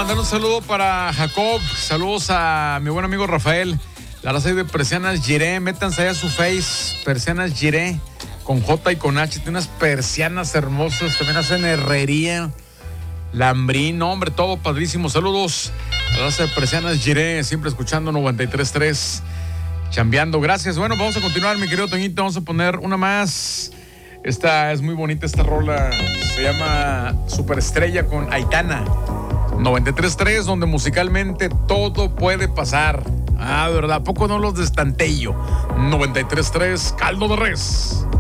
mandar un saludo para Jacob. Saludos a mi buen amigo Rafael. La raza de Persianas Giré. Métanse allá a su face. Persianas Giré. Con J y con H. Tiene unas persianas hermosas. También hacen herrería. Lambrín. Hombre, todo padrísimo. Saludos a la raza de Persianas Giré. Siempre escuchando 93.3. Chambeando. Gracias. Bueno, vamos a continuar, mi querido Toñito. Vamos a poner una más. Esta es muy bonita, esta rola. Se llama Superestrella con Aitana. 93.3, donde musicalmente todo puede pasar. ¿Verdad? ¿A poco no los destantello? 93.3, caldo de res.